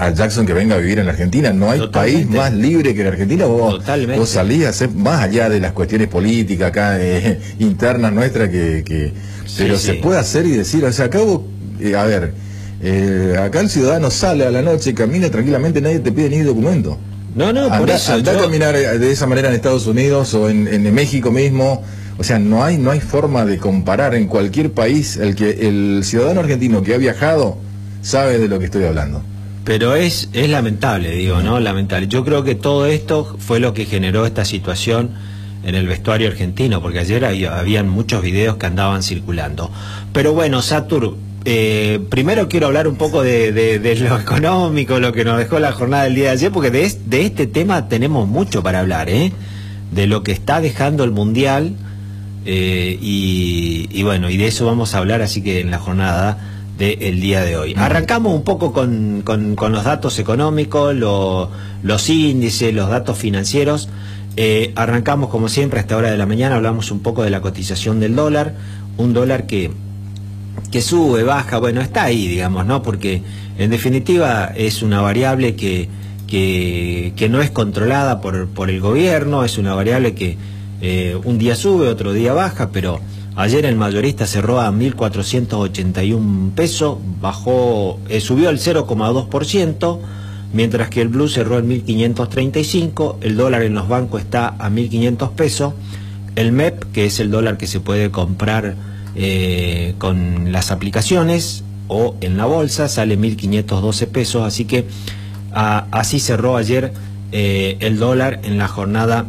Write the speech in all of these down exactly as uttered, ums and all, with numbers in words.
a Jackson que venga a vivir en la Argentina. No hay Totalmente. país más libre que la Argentina. Vos, vos salís a hacer más allá de las cuestiones políticas acá eh, internas nuestras que, que pero sí, se sí. puede hacer y decir, o sea, acá vos, eh, a ver, eh, acá el ciudadano sale a la noche, camina tranquilamente, nadie te pide ni documento. No, no, anda, por eso anda yo... a caminar de esa manera en Estados Unidos o en, en México mismo. O sea, no hay no hay forma de comparar en cualquier país. El que el ciudadano argentino que ha viajado sabe de lo que estoy hablando. Pero es es lamentable, digo, ¿no? Lamentable. Yo creo que todo esto fue lo que generó esta situación en el vestuario argentino, porque ayer había, habían muchos videos que andaban circulando. Pero bueno, Satur, eh, primero quiero hablar un poco de, de, de lo económico, lo que nos dejó la jornada del día de ayer, porque de, de este tema tenemos mucho para hablar, ¿eh? De lo que está dejando el Mundial. Eh, y, y bueno, y de eso vamos a hablar, así que en la jornada del día de hoy. Arrancamos un poco con, con, con los datos económicos, lo, los índices, los datos financieros. Eh, arrancamos como siempre a esta hora de la mañana, hablamos un poco de la cotización del dólar, un dólar que, que sube, baja, bueno, está ahí, digamos, ¿no? Porque en definitiva es una variable que, que, que no es controlada por, por el gobierno, es una variable que Eh, un día sube, otro día baja, pero ayer el mayorista cerró a mil cuatrocientos ochenta y un pesos, bajó, eh, subió el cero coma dos por ciento, mientras que el blue cerró en mil quinientos treinta y cinco, el dólar en los bancos está a mil quinientos pesos, el M E P, que es el dólar que se puede comprar eh, con las aplicaciones o en la bolsa, sale mil quinientos doce pesos, así que a, así cerró ayer eh, el dólar en la jornada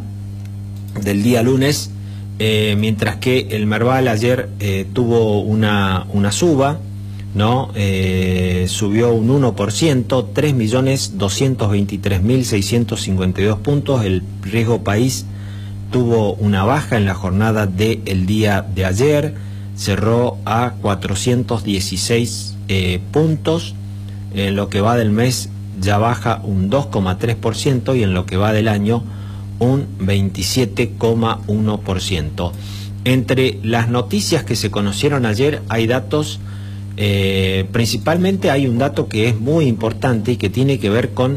del día lunes, eh, mientras que el Merval ayer eh, tuvo una, una suba, ¿no? Eh, subió un uno por ciento, tres millones doscientos veintitrés mil seiscientos cincuenta y dos puntos. El riesgo país tuvo una baja en la jornada del día de ayer, cerró a cuatrocientos dieciséis eh, puntos, en lo que va del mes ya baja un dos coma tres por ciento y en lo que va del año un veintisiete coma uno por ciento. Entre las noticias que se conocieron ayer hay datos, eh, principalmente hay un dato que es muy importante y que tiene que ver con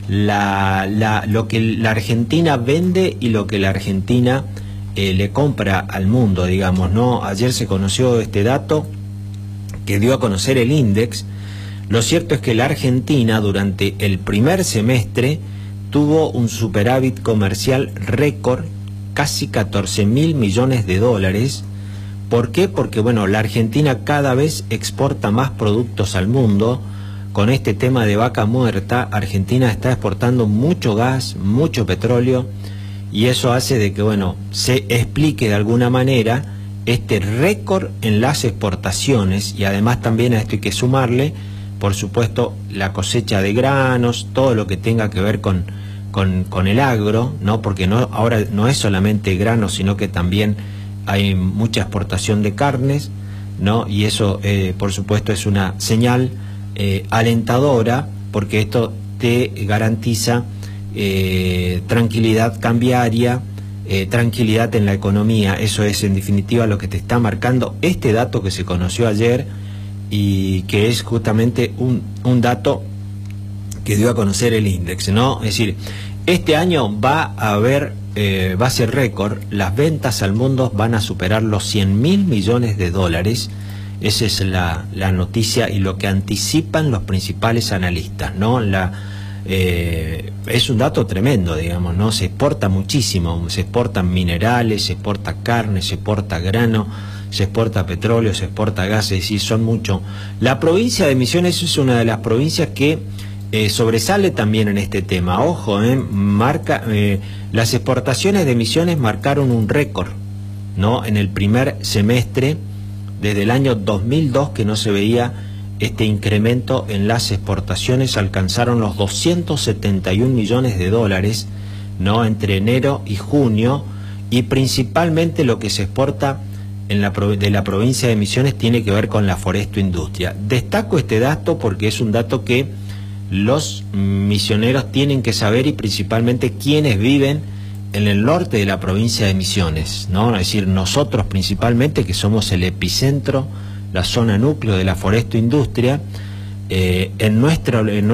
la, la, lo que la Argentina vende y lo que la Argentina eh, le compra al mundo, digamos, ¿no? Ayer se conoció este dato que dio a conocer el Index. Lo cierto es que la Argentina durante el primer semestre tuvo un superávit comercial récord, casi catorce mil millones de dólares. ¿Por qué? Porque, bueno, la Argentina cada vez exporta más productos al mundo. Con este tema de vaca muerta, Argentina está exportando mucho gas, mucho petróleo, y eso hace de que, bueno, se explique de alguna manera este récord en las exportaciones, y además también a esto hay que sumarle, por supuesto, la cosecha de granos, todo lo que tenga que ver con Con, con el agro, ¿no? Porque no, ahora no es solamente grano, sino que también hay mucha exportación de carnes, ¿no? Y eso, eh, por supuesto, es una señal eh, alentadora, porque esto te garantiza eh, tranquilidad cambiaria, eh, tranquilidad en la economía. Eso es, en definitiva, lo que te está marcando este dato que se conoció ayer y que es justamente un, un dato que dio a conocer el Index, ¿no? Es decir, este año va a haber, eh, va a ser récord, las ventas al mundo van a superar los cien mil millones de dólares. Esa es la, la noticia y lo que anticipan los principales analistas, ¿no? La, eh, es un dato tremendo, digamos, ¿no? Se exporta muchísimo, se exportan minerales, se exporta carne, se exporta grano, se exporta petróleo, se exporta gas, es decir, son mucho. La provincia de Misiones es una de las provincias que Eh, sobresale también en este tema. Ojo, eh, marca, eh, las exportaciones de Misiones marcaron un récord, ¿no? En el primer semestre, desde el año dos mil dos que no se veía este incremento en las exportaciones, alcanzaron los doscientos setenta y un millones de dólares, ¿no? Entre enero y junio, y principalmente lo que se exporta en la, de la provincia de Misiones tiene que ver con la forestoindustria. Destaco este dato porque es un dato que los misioneros tienen que saber, y principalmente quienes viven en el norte de la provincia de Misiones, ¿no? Es decir, nosotros principalmente, que somos el epicentro, la zona núcleo de la forestoindustria, eh, en nuestro... En